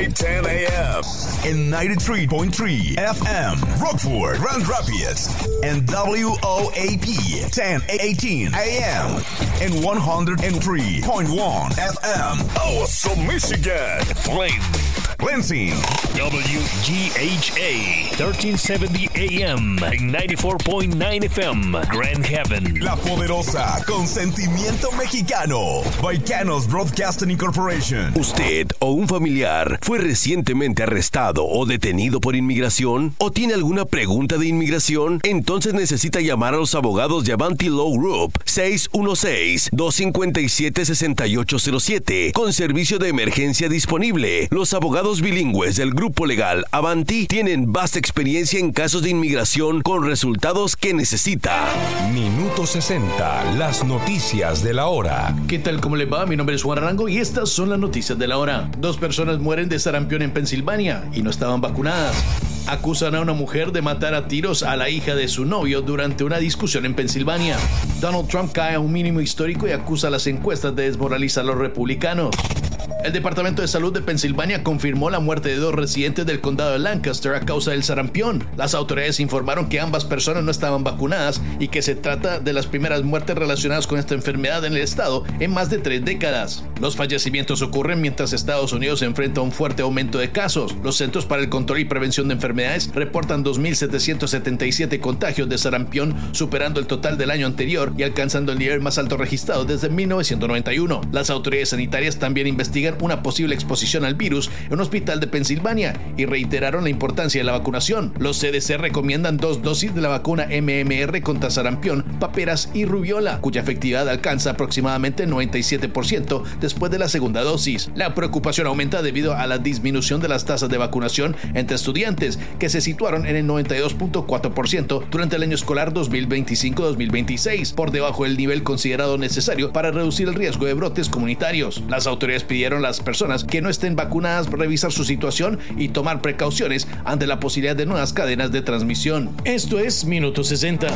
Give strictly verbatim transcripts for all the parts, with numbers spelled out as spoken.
by ten a.m. and ninety-three point three F M, Rockford, Grand Rapids, and W O A P ten eighteen A M and one oh three point one F M, also Michigan, Flint, Lansing, W G H A thirteen seventy A M and ninety-four point nine F M, Grand Haven. La Poderosa, con sentimiento mexicano, Baicanos Broadcasting Incorporation. ¿Usted o un familiar fue recientemente arrestado o detenido por inmigración? ¿O tiene alguna pregunta de inmigración? Entonces necesita llamar a los abogados de Avanti Law Group seis uno seis, dos cinco siete, seis ocho cero siete con servicio de emergencia disponible. Los abogados bilingües del grupo legal Avanti tienen vasta experiencia en casos de inmigración con resultados que necesita. Minuto sesenta, las noticias de la hora. ¿Qué tal? ¿Cómo les va? Mi nombre es Juan Arango y estas son las noticias de la hora. Dos personas mueren de sarampión en Pensilvania y no estaban vacunadas. Acusan a una mujer de matar a tiros a la hija de su novio durante una discusión en Pensilvania. Donald Trump cae a un mínimo histórico y acusa a las encuestas de desmoralizar a los republicanos. El Departamento de Salud de Pensilvania confirmó la muerte de dos residentes del condado de Lancaster a causa del sarampión. Las autoridades informaron que ambas personas no estaban vacunadas y que se trata de las primeras muertes relacionadas con esta enfermedad en el estado en más de tres décadas. Los fallecimientos ocurren mientras Estados Unidos se enfrenta a un fuerte aumento de casos. Los Centros para el Control y Prevención de Enfermedades reportan dos mil setecientos setenta y siete contagios de sarampión, superando el total del año anterior y alcanzando el nivel más alto registrado desde mil novecientos noventa y uno. Las autoridades sanitarias también investigan una posible exposición al virus en un hospital de Pensilvania y reiteraron la importancia de la vacunación. Los C D C recomiendan dos dosis de la vacuna M M R contra sarampión, paperas y rubiola, cuya efectividad alcanza aproximadamente noventa y siete por ciento después de la segunda dosis. La preocupación aumenta debido a la disminución de las tasas de vacunación entre estudiantes, que se situaron en el noventa y dos punto cuatro por ciento durante el año escolar dos mil veinticinco dos mil veintiséis, por debajo del nivel considerado necesario para reducir el riesgo de brotes comunitarios. Las autoridades pidieron a las personas que no estén vacunadas revisar su situación y tomar precauciones ante la posibilidad de nuevas cadenas de transmisión. Esto es Minuto sesenta.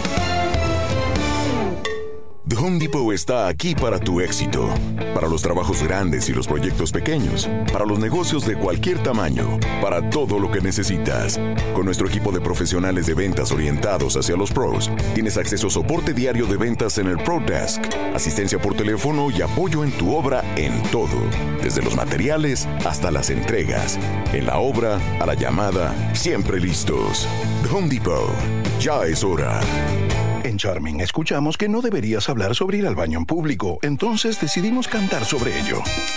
The Home Depot está aquí para tu éxito, para los trabajos grandes y los proyectos pequeños, para los negocios de cualquier tamaño, para todo lo que necesitas. Con nuestro equipo de profesionales de ventas orientados hacia los pros, tienes acceso a soporte diario de ventas en el Pro Desk, asistencia por teléfono y apoyo en tu obra en todo, desde los materiales hasta las entregas. En la obra, a la llamada, siempre listos. The Home Depot, ya es hora. En Charming escuchamos que no deberías hablar sobre ir al baño en público, entonces decidimos cantar sobre ello.